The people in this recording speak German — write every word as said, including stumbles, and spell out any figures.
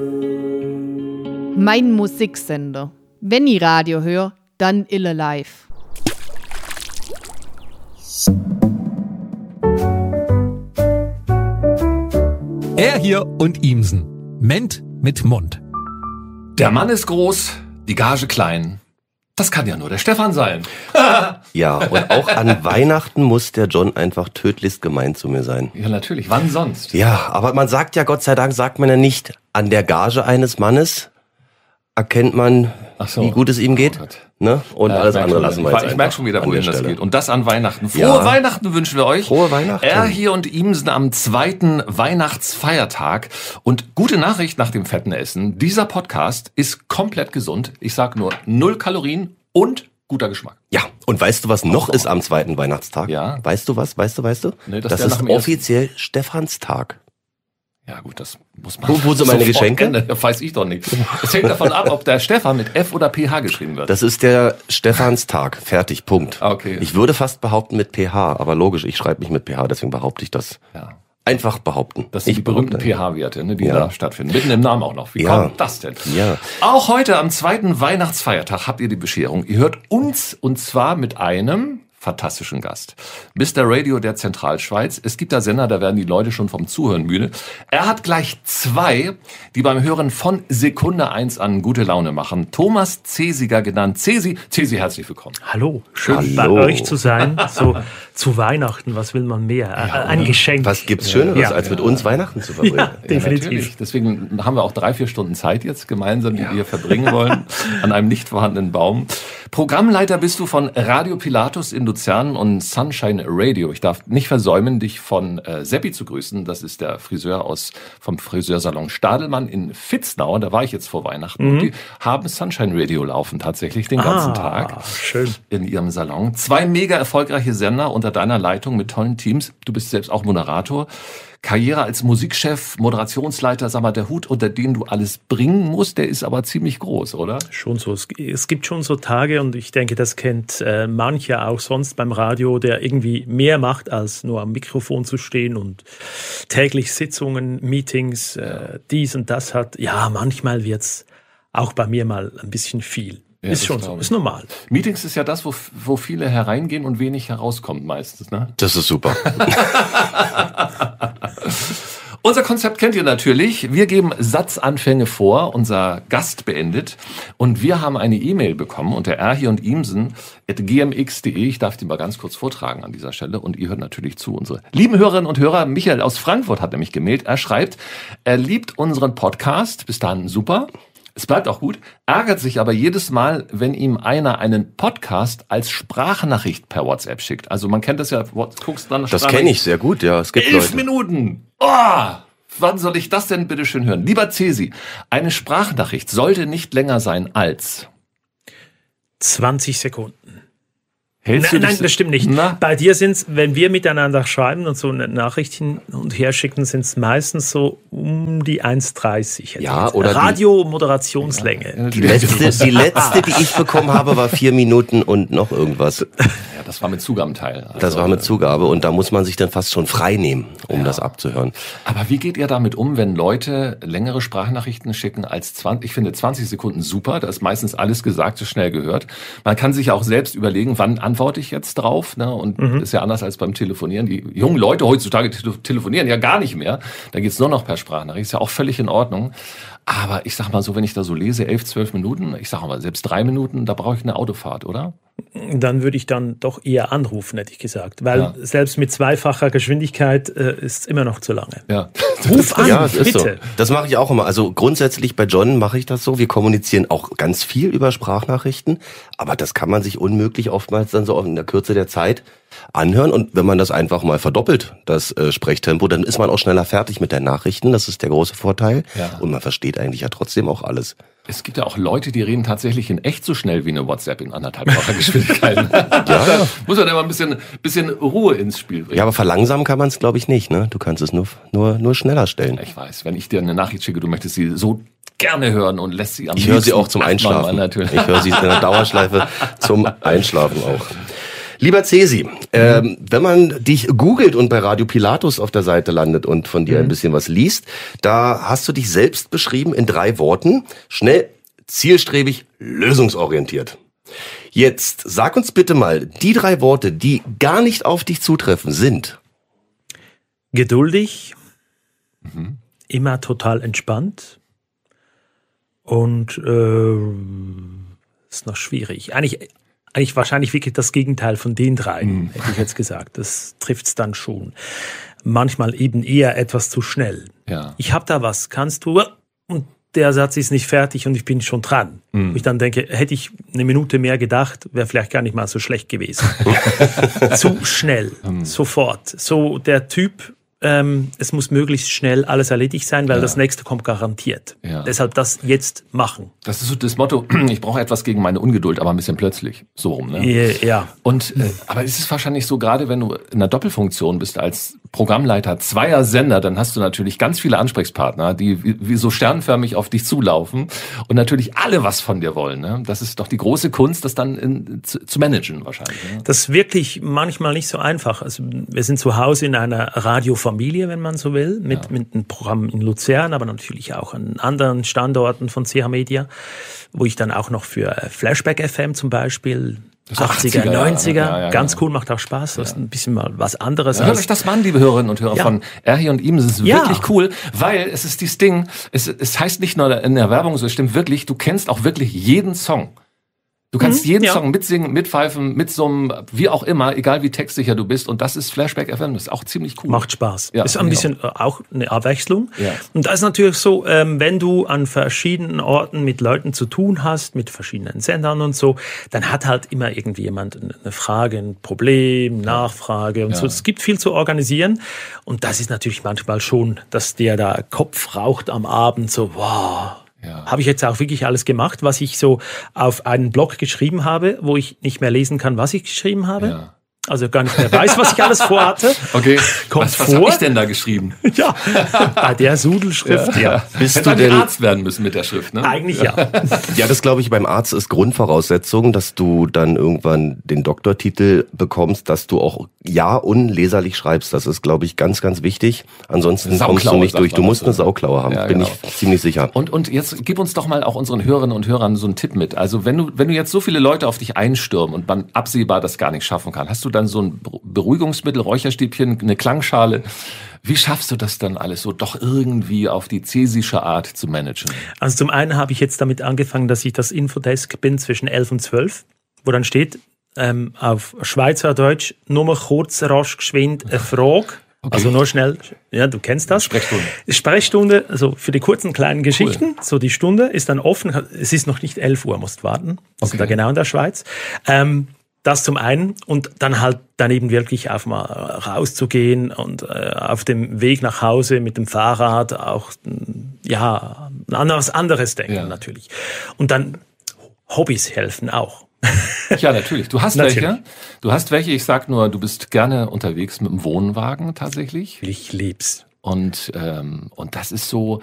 Mein Musiksender. Wenn ich Radio höre, dann ille live. Er hier und Ihmsen. Ment mit Mund. Der Mann ist groß, die Gage klein. Das kann ja nur der Stefan sein. Ja, und auch an Weihnachten muss der John einfach tödlichst gemein zu mir sein. Ja, natürlich. Wann sonst? Ja, aber man sagt ja, Gott sei Dank sagt man ja nicht, an der Gage eines Mannes erkennt man, Ach so. wie gut es ihm geht. Oh Gott. Ne? Und Ja, alles ich merk andere schon, lassen wir ich, jetzt Ich merke schon wieder, an wohin der das Stelle. geht. Und das an Weihnachten. Frohe Ja. Weihnachten wünschen wir euch. Frohe Weihnachten. Er hier und Ihmsen am zweiten Weihnachtsfeiertag. Und gute Nachricht nach dem fetten Essen. Dieser Podcast ist komplett gesund. Ich sag nur null Kalorien und guter Geschmack. Ja, und weißt du, was noch ist am zweiten Weihnachtstag? Ja. Weißt du was? Weißt du, weißt du? Nee, dass das der nach ist dem ersten- offiziell Stephanstag. Ja gut, das muss man... Wo- wo sind meine sofort Geschenke? ändern. Das weiß ich doch nicht. Es hängt davon ab, ob der Stefan mit F oder P H geschrieben wird. Das ist der Stephanstag. Fertig, Punkt. Ah, okay. Ich würde fast behaupten mit P H, aber logisch, ich schreibe nicht mit P H, deswegen behaupte ich das. Ja. Einfach behaupten. Das sind ich die berühmten behaupte. P H-Werte, ne, die Ja. da stattfinden. Mitten im Namen auch noch. Wie Ja. kommt das denn? Ja. Auch heute am zweiten Weihnachtsfeiertag habt ihr die Bescherung. Ihr hört uns und zwar mit einem fantastischen Gast. Mister Radio der Zentralschweiz. Es gibt da Sender, da werden die Leute schon vom Zuhören müde. Er hat gleich zwei, die beim Hören von Sekunde eins an gute Laune machen. Thomas Cesiger genannt. Cesi, Cesi, herzlich willkommen. Hallo, schön Hallo. bei euch zu sein. So zu Weihnachten, was will man mehr? Ja, ein Geschenk. Was gibt's Schöneres, Ja. als mit uns Weihnachten zu verbringen? Ja, definitiv. natürlich. Deswegen haben wir auch drei, vier Stunden Zeit jetzt gemeinsam, die wir verbringen wollen, an einem nicht vorhandenen Baum. Programmleiter bist du von Radio Pilatus in Luzern und Sunshine Radio. Ich darf nicht versäumen, dich von äh, Seppi zu grüßen. Das ist der Friseur aus vom Friseursalon Stadelmann in Vitznau. Da war ich jetzt vor Weihnachten. Mhm. Und die haben Sunshine Radio laufen tatsächlich den ganzen Ah, Tag schön. in ihrem Salon. Zwei mega erfolgreiche Sender unter deiner Leitung mit tollen Teams. Du bist selbst auch Moderator. Karriere als Musikchef, Moderationsleiter, sag mal, der Hut, unter den du alles bringen musst, der ist aber ziemlich groß, oder? Schon so. Es, es gibt schon so Tage und ich denke, das kennt äh, mancher auch sonst beim Radio, der irgendwie mehr macht, als nur am Mikrofon zu stehen und täglich Sitzungen, Meetings, äh, dies und das hat. Ja, manchmal wird's auch bei mir mal ein bisschen viel. Ja, ist das schon so, glaube ich. ist normal. Meetings ist ja das, wo, wo viele hereingehen und wenig herauskommt meistens, ne? Das ist super. Unser Konzept kennt ihr natürlich. Wir geben Satzanfänge vor, unser Gast beendet. Und wir haben eine E-Mail bekommen unter r hier und Ihmsen at g m x punkt d e. Ich darf die mal ganz kurz vortragen an dieser Stelle. Und ihr hört natürlich zu. Unsere lieben Hörerinnen und Hörer, Michael aus Frankfurt hat nämlich gemailt. Er schreibt, er liebt unseren Podcast. Bis dahin super. Es bleibt auch gut, ärgert sich aber jedes Mal, wenn ihm einer einen Podcast als Sprachnachricht per WhatsApp schickt. Also man kennt das ja, guckst dann Das kenne ich sehr gut, ja. Es gibt Elf Leute. Minuten! Oh, wann soll ich das denn bitte schön hören? Lieber Cesi, eine Sprachnachricht sollte nicht länger sein als... zwanzig Sekunden. Hältst Nein, du nein, dich- das stimmt nicht. Na? Bei dir sind's, wenn wir miteinander schreiben und so eine Nachricht hin und her schicken, sind's meistens so um die eins dreißig. Ja, oder die- Radio-Moderationslänge. Die letzte, die letzte, die ich bekommen habe, war vier Minuten und noch irgendwas. Ja, das war mit Zugabenteil. Also, Das war mit Zugabe und da muss man sich dann fast schon frei nehmen, um Ja. das abzuhören. Aber wie geht ihr damit um, wenn Leute längere Sprachnachrichten schicken als zwanzig? Ich finde zwanzig Sekunden super, da ist meistens alles gesagt, so schnell gehört. Man kann sich auch selbst überlegen, wann antworte ich jetzt drauf, ne? Und Mhm. ist ja anders als beim Telefonieren. Die jungen Leute heutzutage tele- telefonieren ja gar nicht mehr. Da geht's nur noch per Sprachnachricht, ist ja auch völlig in Ordnung. Aber ich sag mal so, wenn ich da so lese, elf, zwölf Minuten, ich sag mal selbst drei Minuten, da brauche ich eine Autofahrt, oder? Dann würde ich dann doch eher anrufen, hätte ich gesagt. Weil Ja. selbst mit zweifacher Geschwindigkeit äh, ist immer noch zu lange. Ja. Ruf an, Ja, es ist so. bitte. Das mache ich auch immer. Also grundsätzlich bei John mache ich das so. Wir kommunizieren auch ganz viel über Sprachnachrichten, aber das kann man sich unmöglich oftmals dann so in der Kürze der Zeit anhören. Und wenn man das einfach mal verdoppelt, das äh, Sprechtempo, dann ist man auch schneller fertig mit den Nachrichten. Das ist der große Vorteil. Ja. Und man versteht eigentlich ja trotzdem auch alles. Es gibt ja auch Leute, die reden tatsächlich in echt so schnell wie eine WhatsApp in anderthalbfacher Geschwindigkeit. Ja. Da muss man immer ein bisschen, bisschen Ruhe ins Spiel bringen. Ja, aber verlangsamen kann man es, glaube ich, nicht. Ne? Du kannst es nur, nur, nur schneller stellen. Ich weiß, wenn ich dir eine Nachricht schicke, du möchtest sie so gerne hören und lässt sie am Ich höre sie liebsten auch zum achtmal Einschlafen. Mal natürlich. Ich höre sie in der Dauerschleife zum Einschlafen auch. Lieber Cesi, ähm, wenn man dich googelt und bei Radio Pilatus auf der Seite landet und von dir mhm. ein bisschen was liest, da hast du dich selbst beschrieben in drei Worten. Schnell, zielstrebig, lösungsorientiert. Jetzt sag uns bitte mal, die drei Worte, die gar nicht auf dich zutreffen, sind geduldig, mhm. immer total entspannt und äh, ist noch schwierig. Eigentlich, eigentlich wahrscheinlich wirklich das Gegenteil von den drei, mhm. hätte ich jetzt gesagt. Das trifft's dann schon. Manchmal eben eher etwas zu schnell. Ja. Ich hab da was, kannst du? Und der Satz ist nicht fertig und ich bin schon dran. Mhm. Ich dann denke, hätte ich eine Minute mehr gedacht, wäre vielleicht gar nicht mal so schlecht gewesen. Zu schnell, mhm. sofort. So der Typ, ähm, es muss möglichst schnell alles erledigt sein, weil ja. das nächste kommt garantiert. Ja. Deshalb das jetzt machen. Das ist so das Motto, ich brauche etwas gegen meine Ungeduld, aber ein bisschen plötzlich. So rum, ne? Ja. Und, äh, aber es ist wahrscheinlich so, gerade wenn du in einer Doppelfunktion bist als Programmleiter zweier Sender, dann hast du natürlich ganz viele Ansprechpartner, die wie, wie so sternförmig auf dich zulaufen und natürlich alle was von dir wollen. Ne? Das ist doch die große Kunst, das dann in, zu, zu managen wahrscheinlich. Ne? Das ist wirklich manchmal nicht so einfach. Also wir sind zu Hause in einer Radiofamilie, wenn man so will, mit, ja. mit einem Programm in Luzern, aber natürlich auch an anderen Standorten von C H Media, wo ich dann auch noch für Flashback F M zum Beispiel achtziger, neunziger, ja, ja, ganz genau. cool, macht auch Spaß. Das ist ein bisschen mal was anderes. Ja, hört euch das mal an, liebe Hörerinnen und Hörer ja. von Erhi und Ihmsen. Es ist ja. wirklich cool, weil es ist dieses Ding, es, es heißt nicht nur in der Werbung so, es stimmt wirklich, du kennst auch wirklich jeden Song. Du kannst mhm, jeden ja. Song mitsingen, mitpfeifen, mitsummen, wie auch immer, egal wie textsicher du bist. Und das ist Flashback F M, das ist auch ziemlich cool. Macht Spaß. Ja, ist ein bisschen auch. auch eine Abwechslung. Ja. Und das ist natürlich so, ähm, wenn du an verschiedenen Orten mit Leuten zu tun hast, mit verschiedenen Sendern und so, dann hat halt immer irgendwie jemand eine Frage, ein Problem, Nachfrage und ja. so. Es gibt viel zu organisieren. Und das ist natürlich manchmal schon, dass der da Kopf raucht am Abend, so wow. Ja. Habe ich jetzt auch wirklich alles gemacht, was ich so auf einen Blog geschrieben habe, wo ich nicht mehr lesen kann, was ich geschrieben habe. Ja. Also gar nicht mehr weiß, was ich alles vorhatte. Okay, Kommt was, was vor. habe ich denn da geschrieben? Ja, bei der Sudelschrift, ja. ja. Bist Hätte du denn Arzt werden müssen mit der Schrift, ne? Eigentlich ja. Ja, das glaube ich beim Arzt ist Grundvoraussetzung, dass du dann irgendwann den Doktortitel bekommst, dass du auch ja unleserlich schreibst. Das ist, glaube ich, ganz, ganz wichtig. Ansonsten kommst du nicht durch. Du musst eine Sauklaue haben, ja, bin genau. ich ziemlich sicher. Und und jetzt gib uns doch mal auch unseren Hörerinnen und Hörern so einen Tipp mit. Also wenn du wenn du jetzt so viele Leute auf dich einstürmen und man absehbar das gar nicht schaffen kann, hast du dann so ein Beruhigungsmittel, Räucherstäbchen, eine Klangschale? Wie schaffst du das dann alles so doch irgendwie auf die cäsische Art zu managen? Also zum einen habe ich jetzt damit angefangen, dass ich das Infodesk bin zwischen elf und zwölf, wo dann steht ähm, auf Schweizerdeutsch nur mal kurz, rasch, geschwind, eine Frage. Okay. Also nur schnell, ja, du kennst das. Sprechstunde. Sprechstunde, also für die kurzen kleinen Geschichten. Cool. So die Stunde ist dann offen. Es ist noch nicht elf Uhr, musst warten. Wir okay. sind da genau in der Schweiz. Ähm, Das zum einen und dann halt daneben wirklich auch mal rauszugehen und äh, auf dem Weg nach Hause mit dem Fahrrad auch ja an was anderes denken ja. natürlich. Und dann Hobbys helfen auch. Ja, natürlich. Du hast natürlich. welche. Du hast welche. Ich sag nur, du bist gerne unterwegs mit dem Wohnwagen tatsächlich. Ich lieb's. Und ähm, und das ist so.